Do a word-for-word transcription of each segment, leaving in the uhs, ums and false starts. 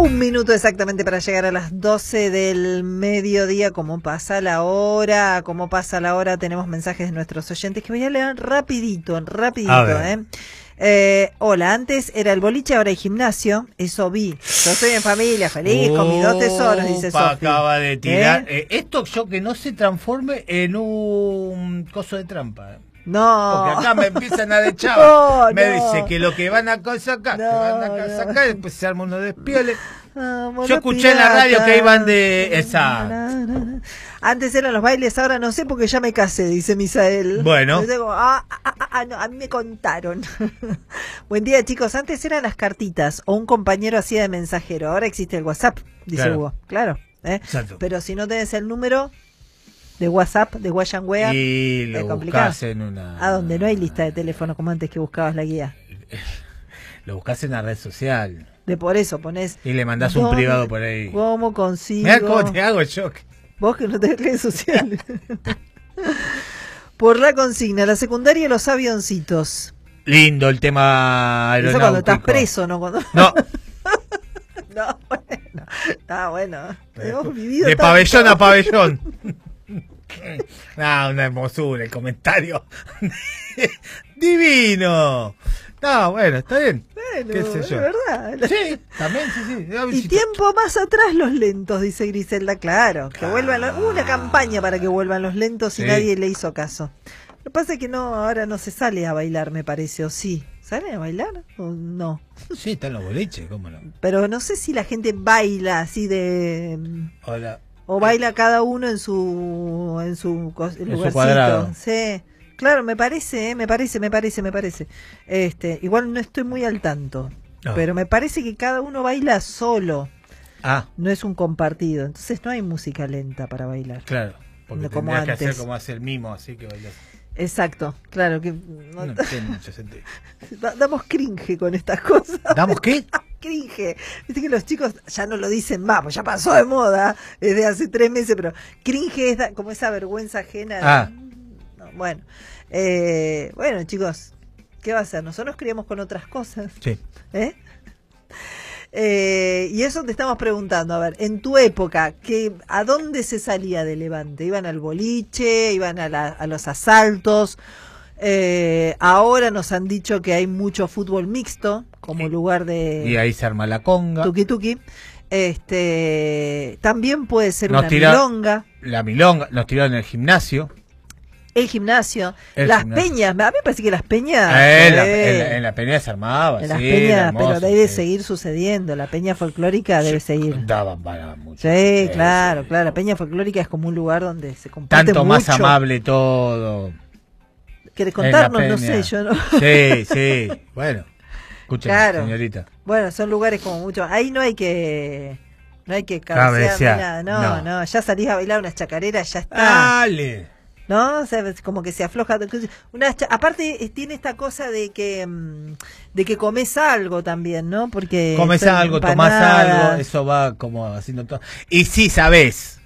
Un minuto exactamente para llegar a las doce del mediodía. ¿Cómo pasa la hora? ¿Cómo pasa la hora? Tenemos mensajes de nuestros oyentes que voy a leer rapidito, rapidito, ¿eh? Eh, hola, antes era el boliche, ahora hay gimnasio. Eso vi. Yo estoy en familia, feliz, con mis dos tesoros, dice Sofi. Acaba de tirar. ¿Eh? Eh, esto yo que no se transforme en un coso de trampa. No. Porque acá me empiezan a de chava. No, me no. dice que lo que van a sacar, No, que van a no. sacar, después se arma uno de espioles. Ah, Yo escuché en la radio que iban de esa. Antes eran los bailes, ahora no sé porque ya me casé, dice Misael. Bueno. Digo, ah, ah, ah, ah, no, a mí me contaron. Buen día, chicos. Antes eran las cartitas o un compañero hacía de mensajero. Ahora existe el WhatsApp, dice Claro. Hugo. Claro. ¿eh? Exacto. Pero si no tenés el número de WhatsApp, de Guayanguea, Y lo es complicado. buscas en una. A donde no hay lista de teléfono como antes que buscabas la guía. Lo buscas en la red social. De por eso ponés. Y le mandás un ¿dónde- privado por ahí. ¿Cómo consigo? Mirá cómo te hago yo. Vos que no tenés redes sociales. Por la consigna, la secundaria, los avioncitos. Lindo el tema Eso aeronáutico. cuando estás preso, ¿no? Cuando... No, No, bueno. Ah, bueno. Hemos vivido de tanto. pabellón a pabellón. Ah, una hermosura el comentario. Divino. No, bueno, está bien. Bueno, qué sé yo. es verdad. Sí, también, sí, sí. Y tiempo más atrás los lentos, dice Griselda, claro. Que Claro. vuelvan los... Hubo una campaña para que vuelvan los lentos y Sí. nadie le hizo caso. Lo que pasa es que no, ahora no se sale a bailar, me parece, o sí. ¿Salen a bailar o no? Sí, están los boliches, cómo no. Pero no sé si la gente baila así de... Hola. O baila cada uno en su en su, cos- su lugarcito. cuadrado. Sí. Claro, me parece, ¿eh? me parece, me parece, me parece. Este, igual no estoy muy al tanto, No. pero me parece que cada uno baila solo, Ah, no es un compartido. Entonces no hay música lenta para bailar. claro. Porque No como tendrías que antes. hacer como hace el mimo, así que bailas. Exacto, claro que no- No tiene mucho sentido. da- damos cringe con estas cosas. ¿Damos qué? Cringe. Viste que los chicos ya no lo dicen más, pues ya pasó de moda desde hace tres meses, pero cringe es da- como esa vergüenza ajena. de- Ah. No, bueno, eh, bueno, chicos, ¿qué va a hacer? Nosotros nos criamos con otras cosas, Sí. ¿eh? Eh, y eso te estamos preguntando, a ver, en tu época, ¿qué, ¿a dónde se salía de Levante? ¿Iban al boliche? ¿Iban a, la- a los asaltos? Eh, ahora nos han dicho que hay mucho fútbol mixto como Y- lugar de Y ahí se arma la conga. tuki tuki. Este, también puede ser Nos una tira- milonga, La milonga, nos tiraron en el gimnasio. el gimnasio, El las gimnasio. peñas. A mí me parece que las peñas, Eh, en, la, eh, en la- en la peña se armaba, en las sí, peñas, era hermoso, pero debe sí. seguir sucediendo. La peña folclórica debe seguir. Daban para mucho. Sí, claro, sí. claro. La peña folclórica es como un lugar donde se comparte Tanto más mucho. amable todo. ¿Querés en la contarnos? No peña. sé, yo no. Sí, sí. Bueno, escuchen, Claro. señorita. Bueno, son lugares como mucho. Ahí no hay que. No hay que cabecear ni Cabecear, nada. No, no, no. Ya salís a bailar unas chacareras, ya está. Dale. ¿No? O sea, es como que se afloja. Una cha- aparte, eh, tiene esta cosa de que mm, de que comes algo también, ¿no? Porque. Comes son algo, tomás empanadas. algo, eso va como haciendo todo. Y sí, sabés,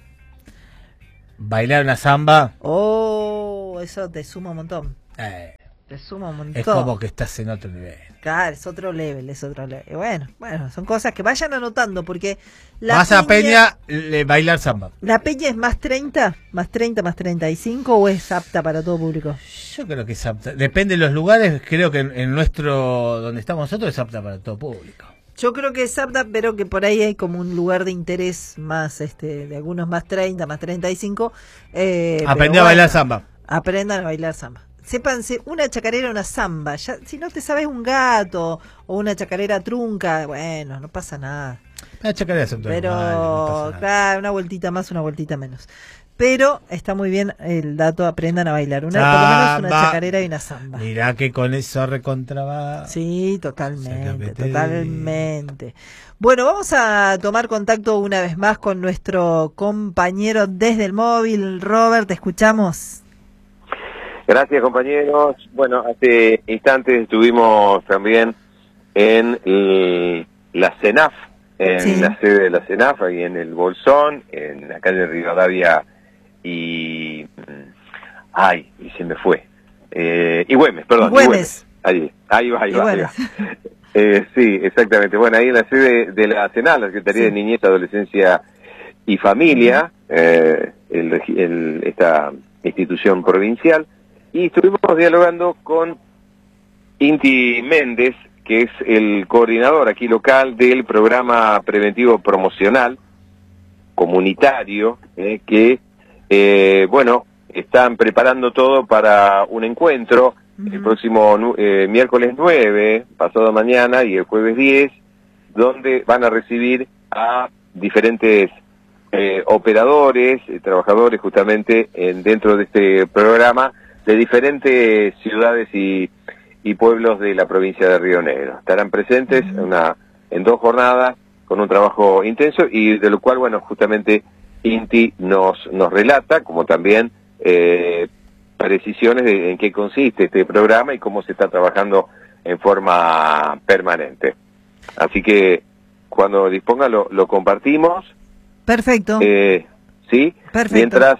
bailar una samba, Oh, eso te suma un montón. eh, Te suma un montón. es como que estás en otro nivel. Claro, es otro level, es otro level. Bueno, bueno, son cosas que vayan anotando porque la Vas a Peña, le- bailar samba. ¿La peña es más treinta, más treinta, más treinta y cinco o es apta para todo público? Yo creo que es apta. Depende de los lugares, creo que en, en nuestro, donde estamos nosotros, es apta para todo público. Yo creo que es apta, pero que por ahí hay como un lugar de interés más, este, de algunos más treinta, más treinta y cinco. Eh, Aprendí pero a bailar bueno, samba. Aprendan a bailar samba. Sépanse, una chacarera, una samba. Ya, si no te sabes un gato o una chacarera trunca, bueno, no pasa nada. La chacarera son todas Pero, iguales, no pasa nada. claro, una vueltita más, una vueltita menos. Pero está muy bien el dato, aprendan a bailar. Una, por lo menos una Samba. chacarera y una samba. Mirá que con eso recontraba. Sí, totalmente, Sácate. totalmente. Bueno, vamos a tomar contacto una vez más con nuestro compañero desde el móvil. Robert, ¿te escuchamos? Gracias, compañeros. Bueno, hace instantes estuvimos también en el- la CENAF, en Sí. la sede de la CENAF, ahí en el Bolsón, en la calle Rivadavia y... mm, Ay, y se me fue. Eh, y Güemes, perdón. Y Güemes. Ahí, ahí va, ahí Y va, ahí Güemes. va. Eh, sí, exactamente. Bueno, ahí en la sede de la SENAF, la Secretaría sí. de Niñez, Adolescencia y Familia, eh, el, el, esta institución provincial, y estuvimos dialogando con Inti Méndez, que es el coordinador aquí local del programa preventivo promocional comunitario, eh, que, eh, bueno, están preparando todo para un encuentro uh-huh. el próximo eh, miércoles nueve, pasado mañana, y el jueves diez, donde van a recibir a diferentes eh, operadores, eh, trabajadores justamente en, dentro de este programa, de diferentes ciudades y, y pueblos de la provincia de Río Negro. Estarán presentes uh-huh. una, en dos jornadas con un trabajo intenso y de lo cual, bueno, justamente Inti nos, nos relata, como también eh, precisiones de en qué consiste este programa y cómo se está trabajando en forma permanente. Así que cuando disponga lo, lo compartimos. Perfecto. Eh, sí, Perfecto. Mientras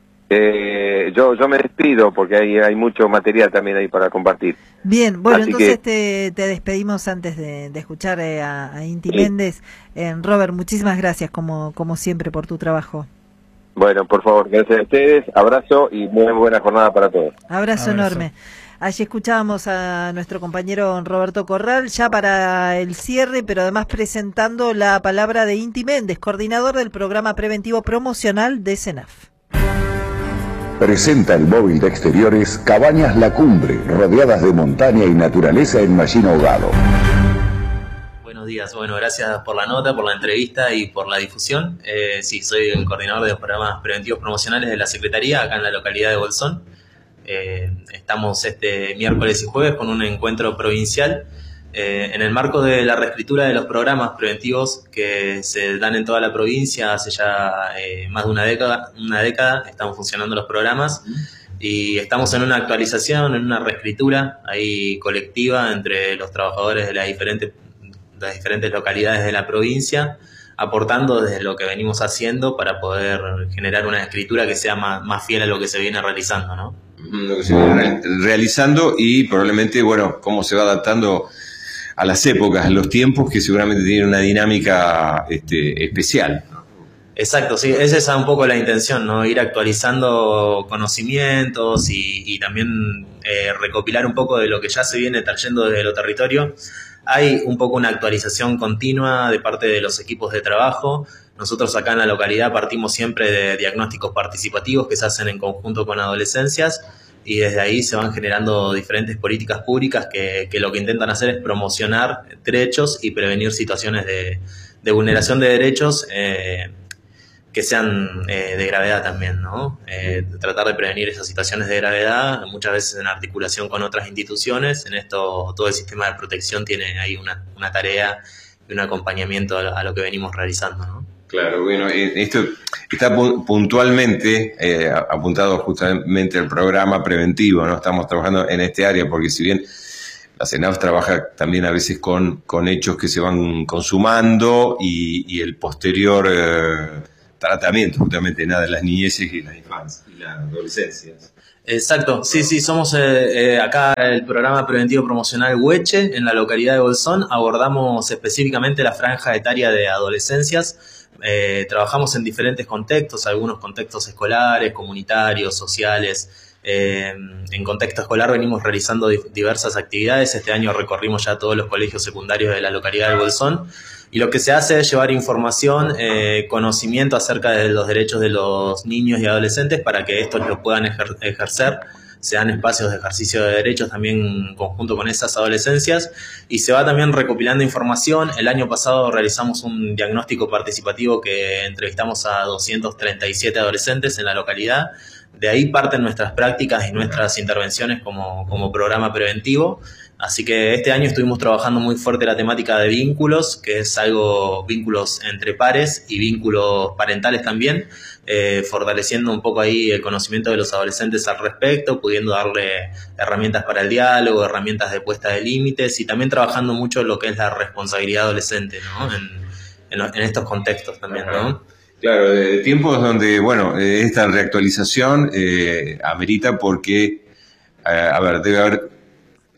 eh, yo yo me despido porque hay hay mucho material también ahí para compartir. Bien, bueno, Así entonces que... te, te despedimos antes de, de escuchar eh, a, a Inti sí. Méndez. Eh, Robert, muchísimas gracias como como siempre por tu trabajo. Bueno, por favor, gracias a ustedes, abrazo y muy buena jornada para todos. Abrazo, abrazo. enorme. Allí escuchábamos a nuestro compañero Roberto Corral, ya para el cierre, pero además presentando la palabra de Inti Méndez, coordinador del programa preventivo promocional de SENAF. Presenta el móvil de exteriores Cabañas La Cumbre, rodeadas de montaña y naturaleza en Mallín Ahogado. Buenos días, bueno, gracias por la nota, por la entrevista y por la difusión. Eh, sí, soy el coordinador de los programas preventivos promocionales de la Secretaría, acá en la localidad de Bolsón. Eh, estamos este miércoles y jueves con un encuentro provincial eh, en el marco de la reescritura de los programas preventivos que se dan en toda la provincia hace ya eh, más de una década, una década están funcionando los programas y estamos en una actualización, en una reescritura ahí colectiva entre los trabajadores de las diferentes, las diferentes localidades de la provincia, aportando desde lo que venimos haciendo para poder generar una escritura que sea más, más fiel a lo que se viene realizando, ¿no? Lo que se viene realizando y probablemente, bueno, cómo se va adaptando a las épocas, a los tiempos, que seguramente tienen una dinámica este, especial. Exacto, sí, esa es un poco la intención, ¿no? Ir actualizando conocimientos y, y también eh, recopilar un poco de lo que ya se viene trayendo desde los territorios. Hay un poco una actualización continua de parte de los equipos de trabajo. Nosotros acá en la localidad partimos siempre de diagnósticos participativos que se hacen en conjunto con adolescencias y desde ahí se van generando diferentes políticas públicas que, que lo que intentan hacer es promocionar derechos y prevenir situaciones de, de vulneración de derechos eh, que sean eh, de gravedad también, ¿no? Eh, tratar de prevenir esas situaciones de gravedad, muchas veces en articulación con otras instituciones. En esto todo el sistema de protección tiene ahí una, una tarea y un acompañamiento a lo, a lo que venimos realizando, ¿no? Claro, bueno, esto está puntualmente eh, apuntado justamente al programa preventivo, ¿no? Estamos trabajando en este área porque si bien la SENAF trabaja también a veces con, con hechos que se van consumando y, y el posterior eh, tratamiento justamente nada de las niñeces y las infancias y las adolescencias. Exacto, sí, sí, somos eh, eh, acá el programa preventivo promocional Hueche en la localidad de Bolsón. Abordamos específicamente la franja etaria de adolescencias. Eh, trabajamos en diferentes contextos, algunos contextos escolares, comunitarios, sociales. Eh, en contexto escolar venimos realizando di- diversas actividades. Este año recorrimos ya todos los colegios secundarios de la localidad de Bolsón. Y lo que se hace es llevar información, eh, conocimiento acerca de los derechos de los niños y adolescentes para que estos lo puedan ejer- ejercer. Se dan espacios de ejercicio de derechos también en conjunto con esas adolescencias y se va también recopilando información. El año pasado realizamos un diagnóstico participativo que entrevistamos a doscientos treinta y siete adolescentes en la localidad. De ahí parten nuestras prácticas y nuestras intervenciones como, como programa preventivo. Así que este año estuvimos trabajando muy fuerte la temática de vínculos, que es algo, vínculos entre pares y vínculos parentales también, eh, fortaleciendo un poco ahí el conocimiento de los adolescentes al respecto, pudiendo darle herramientas para el diálogo, herramientas de puesta de límites y también trabajando mucho lo que es la responsabilidad adolescente, ¿no? En, en, en estos contextos también, ¿no? Claro, de tiempos donde, bueno, esta reactualización eh, amerita porque, eh, a ver, debe haber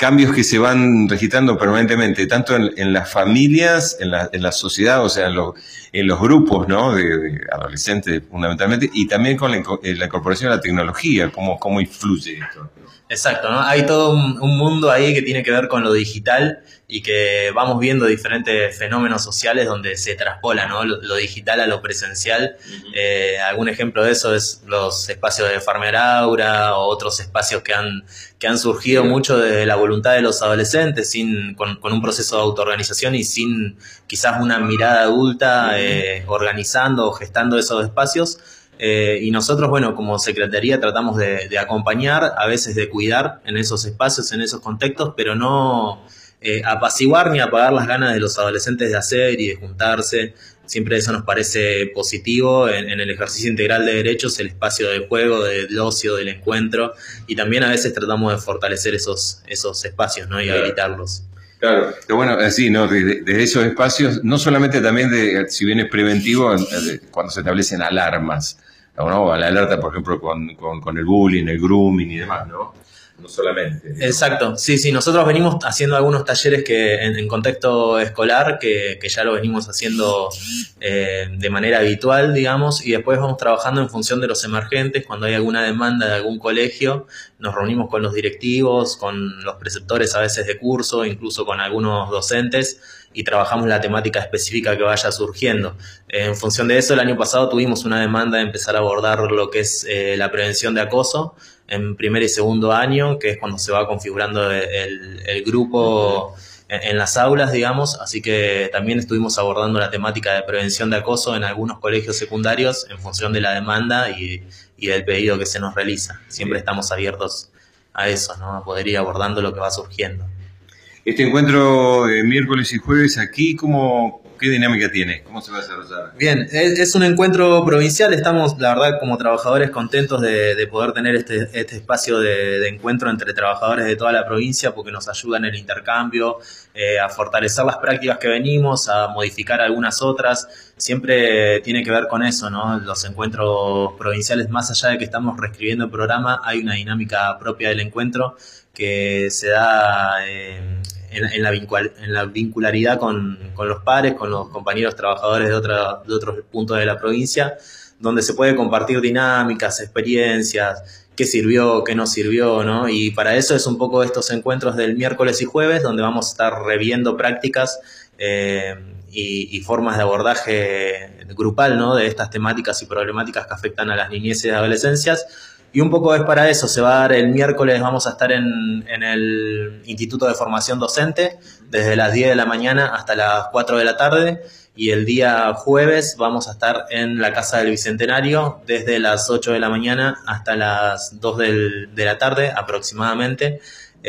cambios que se van registrando permanentemente, tanto en, en las familias, en la, en la sociedad, o sea, en, lo, en los grupos, ¿no? de, de adolescentes fundamentalmente, y también con la, la incorporación de la tecnología, cómo, cómo influye esto. Exacto, ¿no? Hay todo un, un mundo ahí que tiene que ver con lo digital y que vamos viendo diferentes fenómenos sociales donde se traspola, ¿no? lo, lo digital a lo presencial. Uh-huh. Eh, algún ejemplo de eso es los espacios de Farmer Aura o otros espacios que han, que han surgido mucho de la voluntad de los adolescentes, sin, con, con un proceso de autoorganización y sin quizás una mirada adulta eh, organizando o gestando esos espacios. Eh, y nosotros, bueno, como Secretaría tratamos de, de acompañar, a veces de cuidar en esos espacios, en esos contextos, pero no eh, apaciguar ni apagar las ganas de los adolescentes de hacer y de juntarse. Siempre eso nos parece positivo en, en el ejercicio integral de derechos, el espacio del juego, del ocio, del encuentro, y también a veces tratamos de fortalecer esos, esos espacios, ¿no? Y claro. habilitarlos. Claro, pero bueno, sí, ¿no? Desde, desde esos espacios, no solamente también de, si bien es preventivo, de, cuando se establecen alarmas, ¿no? La alerta, por ejemplo, con, con, con el bullying, el grooming y demás, ¿no? No solamente. Exacto, sí, sí, nosotros venimos haciendo algunos talleres que en, en contexto escolar, que, que ya lo venimos haciendo eh, de manera habitual, digamos, y después vamos trabajando en función de los emergentes. Cuando hay alguna demanda de algún colegio, nos reunimos con los directivos, con los preceptores a veces de curso, incluso con algunos docentes, y trabajamos la temática específica que vaya surgiendo. Eh, en función de eso, el año pasado tuvimos una demanda de empezar a abordar lo que es eh, la prevención de acoso en primer y segundo año, que es cuando se va configurando el, el grupo en, en las aulas, digamos, así que también estuvimos abordando la temática de prevención de acoso en algunos colegios secundarios en función de la demanda y, y del pedido que se nos realiza. Siempre estamos abiertos a eso, ¿no? A poder ir abordando lo que va surgiendo. Este encuentro de miércoles y jueves aquí, ¿cómo, qué dinámica tiene? ¿Cómo se va a desarrollar? Bien, es, es un encuentro provincial. Estamos, la verdad, como trabajadores contentos de, de poder tener este, este espacio de, de encuentro entre trabajadores de toda la provincia, porque nos ayuda en el intercambio, eh, a fortalecer las prácticas que venimos, a modificar algunas otras. Siempre tiene que ver con eso, ¿no? Los encuentros provinciales, más allá de que estamos reescribiendo el programa, hay una dinámica propia del encuentro que se da eh, en, en, la vincul en la vincularidad con, con los pares, con los compañeros trabajadores de, otra, de otros puntos de la provincia, donde se puede compartir dinámicas, experiencias, qué sirvió, qué no sirvió, ¿no? Y para eso es un poco estos encuentros del miércoles y jueves, donde vamos a estar reviendo prácticas eh, y, y formas de abordaje grupal, ¿no? De estas temáticas y problemáticas que afectan a las niñeces y adolescencias. Y un poco es para eso, se va a dar el miércoles, vamos a estar en, en el Instituto de Formación Docente, desde las diez de la mañana hasta las cuatro de la tarde, y el día jueves vamos a estar en la Casa del Bicentenario, desde las ocho de la mañana hasta las dos del, de la tarde aproximadamente,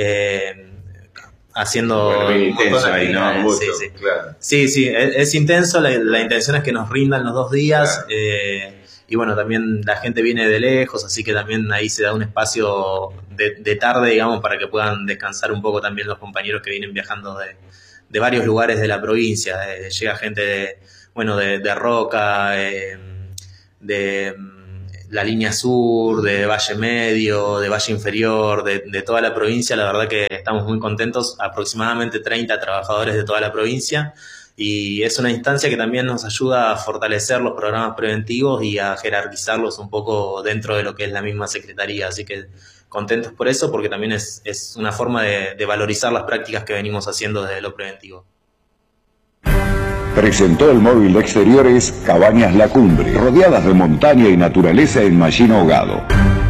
eh, haciendo... Bueno, bien intenso ahí, ¿no? Mucho, sí, sí. Claro. Sí, sí, es, es intenso, la, la intención es que nos rindan los dos días, claro. eh, Y bueno, también la gente viene de lejos, así que también ahí se da un espacio de, de tarde, digamos, para que puedan descansar un poco también los compañeros que vienen viajando de, de varios lugares de la provincia. Eh, llega gente de, bueno, de, de Roca, eh, de la línea sur, de Valle Medio, de Valle Inferior, de, de toda la provincia. La verdad que estamos muy contentos, aproximadamente treinta trabajadores de toda la provincia. Y es una instancia que también nos ayuda a fortalecer los programas preventivos y a jerarquizarlos un poco dentro de lo que es la misma Secretaría. Así que contentos por eso, porque también es, es una forma de, de valorizar las prácticas que venimos haciendo desde lo preventivo. Presentó el móvil de exteriores Cabañas La Cumbre, rodeadas de montaña y naturaleza en Mallín Hogado.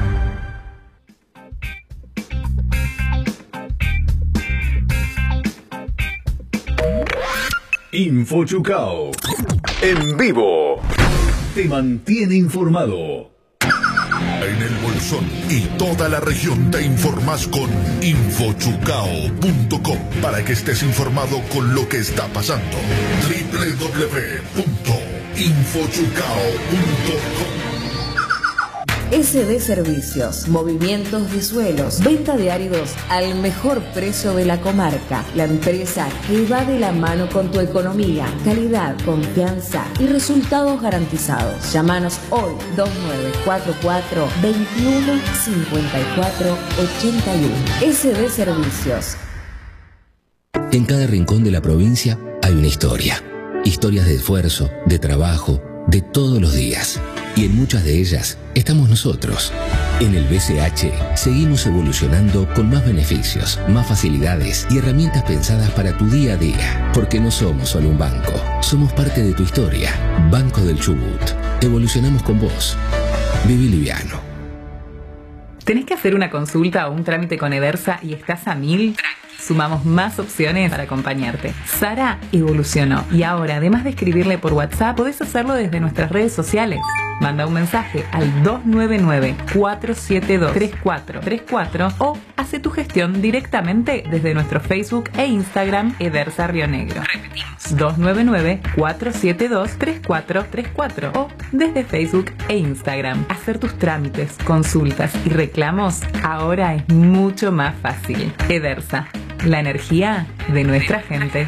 InfoChucao, en vivo, te mantiene informado. En el Bolsón y toda la región te informás con info chucao punto com para que estés informado con lo que está pasando. doble u doble u doble u punto info chucao punto com. S D Servicios, movimientos de suelos, venta de áridos al mejor precio de la comarca. La empresa que va de la mano con tu economía, calidad, confianza y resultados garantizados. Llámanos hoy dos nueve cuatro cuatro, dos uno cinco cuatro ocho uno. S D Servicios, En cada rincón de la provincia hay una historia. Historias de esfuerzo, de trabajo, de todos los días. Y en muchas de ellas estamos nosotros. En el B C H seguimos evolucionando con más beneficios, más facilidades y herramientas pensadas para tu día a día. Porque no somos solo un banco, somos parte de tu historia. Banco del Chubut. Evolucionamos con vos. Viví liviano. ¿Tenés que hacer una consulta o un trámite con Edersa y estás a mil? Sumamos más opciones para acompañarte. Sara evolucionó y ahora, además de escribirle por WhatsApp, podés hacerlo desde nuestras redes sociales. Manda un mensaje al dos nueve nueve, cuatro siete dos, tres cuatro tres cuatro o hace tu gestión directamente desde nuestro Facebook e Instagram Edersa Río Negro. Repetimos, dos nueve nueve, cuatro siete dos, tres cuatro tres cuatro o desde Facebook e Instagram. Hacer tus trámites, consultas y reclamos ahora es mucho más fácil. Edersa, la energía de nuestra gente.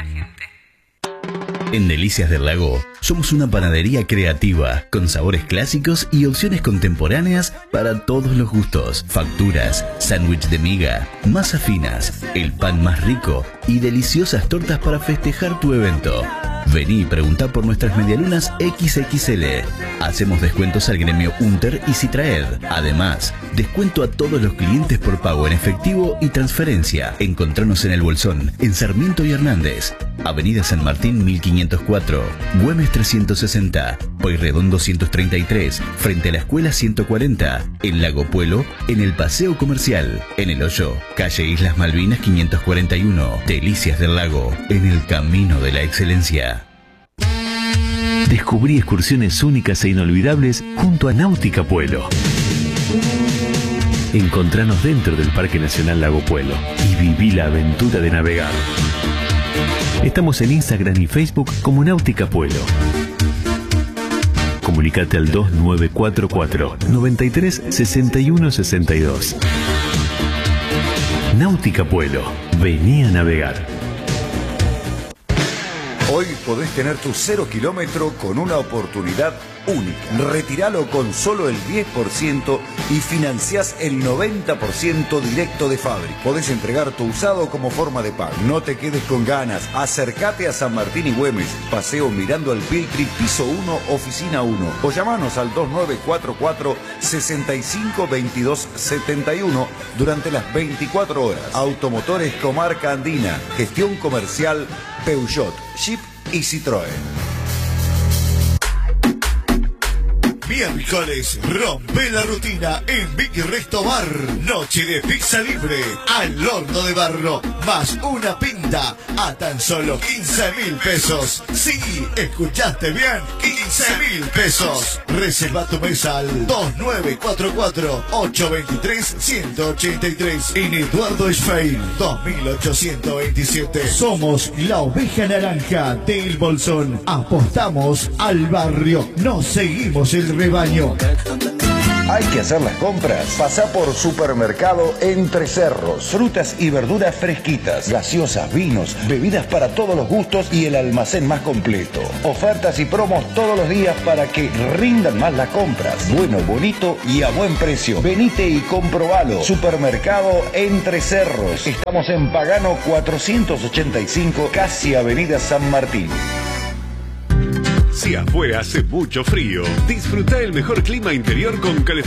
En Delicias del Lago somos una panadería creativa con sabores clásicos y opciones contemporáneas para todos los gustos. Facturas, sándwich de miga, masas finas, el pan más rico y deliciosas tortas para festejar tu evento. Vení y preguntá por nuestras medialunas equis equis ele. Hacemos descuentos al gremio Unter y Citraed. Además, descuento a todos los clientes por pago en efectivo y transferencia. Encontranos en El Bolsón, en Sarmiento y Hernández. Avenida San Martín mil quinientos cuatro, Güemes trescientos sesenta, Pueyrredón doscientos treinta y tres, frente a la Escuela ciento cuarenta, en Lago Puelo, en el Paseo Comercial, en El Hoyo, calle Islas Malvinas quinientos cuarenta y uno, Delicias del Lago, en el camino de la excelencia. Descubrí excursiones únicas e inolvidables junto a Náutica Puelo. Encontranos dentro del Parque Nacional Lago Puelo y viví la aventura de navegar. Estamos en Instagram y Facebook como Náutica Puelo. Comunicate al dos nueve cuatro cuatro, nueve tres, seis uno seis dos. Náutica Puelo. Vení a navegar. Hoy podés tener tu cero kilómetro con una oportunidad única. Retiralo con solo el diez por ciento y financiás el noventa por ciento directo de fábrica. Podés entregar tu usado como forma de pago. No te quedes con ganas. Acércate a San Martín y Güemes. Paseo Mirando al Piltri, piso uno, oficina uno. O llamanos al dos nueve cuatro cuatro, seis cinco, veintidós setenta y uno durante las veinticuatro horas. Automotores Comarca Andina. Gestión comercial Peugeot, Jeep y Citroën. Miércoles, rompe la rutina en Big Resto Bar. Noche de pizza libre al horno de barro, más una pinta a tan solo quince mil pesos. Sí, escuchaste bien, quince mil pesos. Reserva tu mesa al dos nueve cuatro cuatro, ocho dos tres, uno ocho tres en Eduardo Schwein, dos mil ochocientos veintisiete. Somos la oveja naranja del Bolsón. Apostamos al barrio, nos seguimos el rebaño. Hay que hacer las compras. Pasá por Supermercado Entre Cerros. Frutas y verduras fresquitas, gaseosas, vinos, bebidas para todos los gustos y el almacén más completo. Ofertas y promos todos los días para que rindan más las compras. Bueno, bonito y a buen precio. Venite y comprobalo. Supermercado Entre Cerros. Estamos en Pagano cuatrocientos ochenta y cinco, casi Avenida San Martín. Si afuera hace mucho frío, disfruta el mejor clima interior con calefacción